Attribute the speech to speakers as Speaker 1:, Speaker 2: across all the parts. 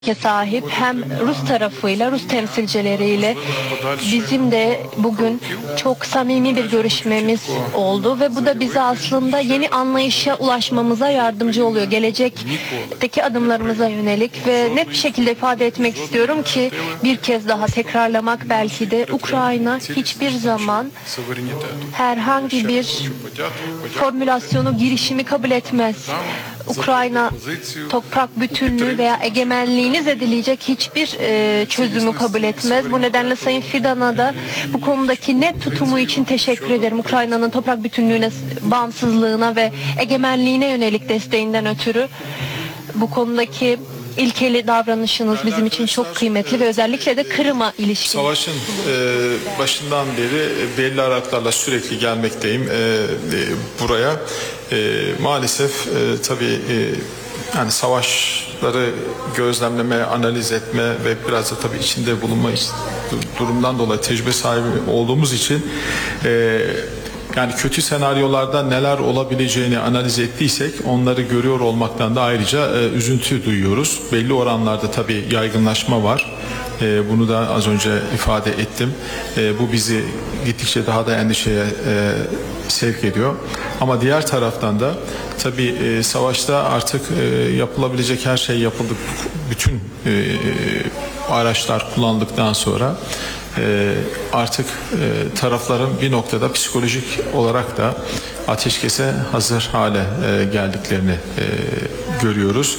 Speaker 1: sahip hem Rus tarafıyla, Rus temsilcileriyle bizim de bugün çok samimi bir görüşmemiz oldu ve bu da bize aslında yeni anlayışa ulaşmamıza yardımcı oluyor. Gelecekteki adımlarımıza yönelik ve net bir şekilde ifade etmek istiyorum ki bir kez daha tekrarlamak belki de Ukrayna hiçbir zaman herhangi bir formülasyonu, girişimi kabul etmez. Ukrayna toprak bütünlüğü veya egemenliğini zedeleyecek hiçbir çözümü kabul etmez. Bu nedenle Sayın Fidan'a da bu konudaki net tutumu için teşekkür ederim. Ukrayna'nın toprak bütünlüğüne, bağımsızlığına ve egemenliğine yönelik desteğinden ötürü bu konudaki ilkeli davranışınız bizim için çok kıymetli ve özellikle de Kırım'a ilişkin.
Speaker 2: Savaşın başından beri belli aralıklarla sürekli gelmekteyim buraya. Maalesef tabii yani savaşları gözlemleme, analiz etme ve biraz da tabii içinde bulunma durumdan dolayı tecrübe sahibi olduğumuz için yani kötü senaryolarda neler olabileceğini analiz ettiysek onları görüyor olmaktan da ayrıca üzüntü duyuyoruz. Belli oranlarda tabii yaygınlaşma var. Bunu da az önce ifade ettim. Bu bizi gittikçe daha da endişeye sevk ediyor. Ama diğer taraftan da tabii savaşta artık yapılabilecek her şey yapıldı. Bütün araçlar kullandıktan sonra artık tarafların bir noktada psikolojik olarak da ateşkese hazır hale geldiklerini görüyoruz.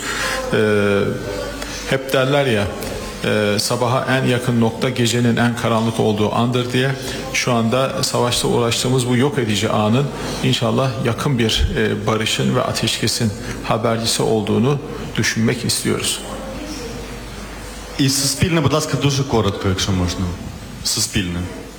Speaker 2: Hep derler ya sabaha en yakın nokta gecenin en karanlık olduğu andır diye. Şu anda savaşta uğraştığımız bu yok edici anın inşallah yakın bir barışın ve ateşkesin habercisi olduğunu düşünmek istiyoruz.
Speaker 3: І суспільне, будь ласка, дуже коротко, якщо можна. Суспільне.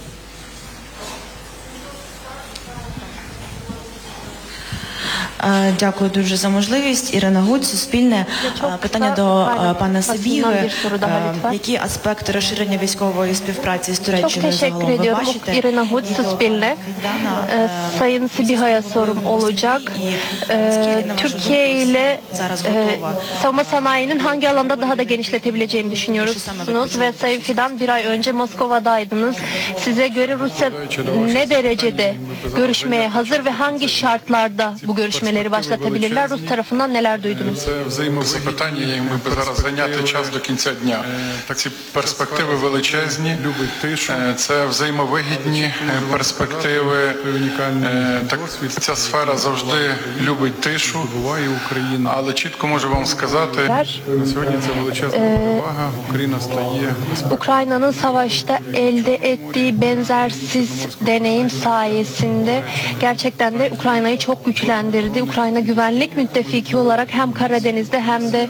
Speaker 4: Дякую дуже за можливість. Ірина Гудь, Суспільне. Питання до пана Сибіги. Які аспекти розширення військової співпраці з Туреччиною загалом ви бачите?
Speaker 1: Irina Hud, Suspilne. Sayın Sibiha'ya sorum olacak. Türkiye ile savunma sanayinin hangi alanda daha da genişletebileceğini düşünüyorsunuz ve Sayın Fidan bir ay önce Moskova'daydınız. Size göre Rusya ne derecede görüşmeye hazır ve hangi şartlarda bu görüşmeleri başlatabilirler? Rus tarafından neler duydunuz?
Speaker 5: Це взаємозапитання, і ми б зараз зайняти час до кінця дня. Ці перспективи величезні, це взаємовигідні перспективи. Ця сфера завжди любить тишу, але чітко можу вам сказати, на сьогодні це величезна перевага. Україна стає...
Speaker 1: Ukrayna'nın savaşta elde ettiği benzersiz deneyim sayesinde gerçekten de Ukrayna'yı çok güçlendirdi. Ukrayna güvenlik müttefiki olarak hem Karadeniz'de hem de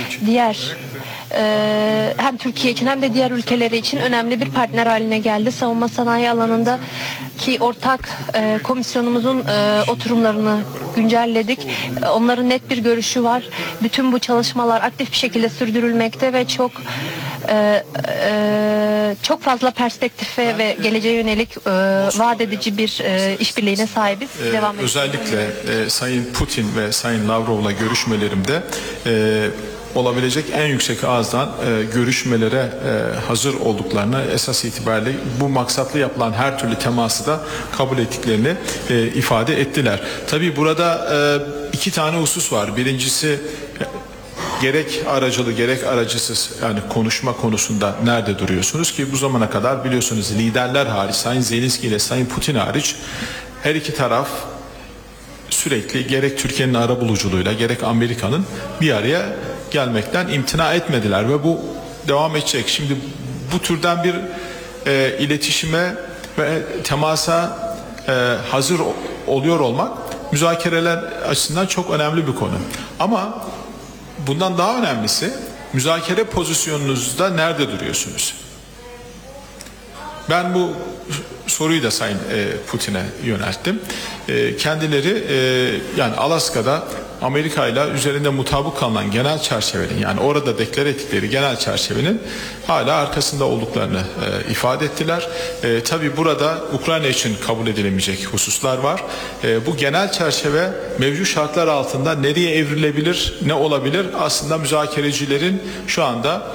Speaker 1: hem Türkiye için hem de diğer ülkeleri için önemli bir partner haline geldi. Savunma sanayi alanında ki ortak komisyonumuzun oturumlarını güncelledik. Onların net bir görüşü var. Bütün bu çalışmalar aktif bir şekilde sürdürülmekte ve çok fazla perspektife ve geleceğe yönelik vaat edici bir işbirliğine sahibiz. Devam ediyoruz.
Speaker 2: Özellikle Sayın Putin ve Sayın Lavrov'la görüşmelerimde olabilecek en yüksek ağızdan görüşmelere hazır olduklarını, esas itibariyle bu maksatlı yapılan her türlü teması da kabul ettiklerini ifade ettiler. Tabii burada iki tane husus var. Birincisi gerek aracılı gerek aracısız yani konuşma konusunda nerede duruyorsunuz ki bu zamana kadar biliyorsunuz liderler hariç Sayın Zelenski ile Sayın Putin hariç her iki taraf sürekli gerek Türkiye'nin arabuluculuğuyla gerek Amerika'nın bir araya gelmekten imtina etmediler ve bu devam edecek. Şimdi bu türden bir iletişime ve temasa hazır oluyor olmak müzakereler açısından çok önemli bir konu. Ama bundan daha önemlisi müzakere pozisyonunuzda nerede duruyorsunuz? Ben bu soruyu da Sayın Putin'e yönelttim. Kendileri yani Alaska'da Amerika ile üzerinde mutabık kalınan genel çerçevenin, yani orada deklar ettikleri genel çerçevenin hala arkasında olduklarını ifade ettiler. Tabii burada Ukrayna için kabul edilemeyecek hususlar var. Bu genel çerçeve mevcut şartlar altında nereye evrilebilir, ne olabilir? Aslında müzakerecilerin şu anda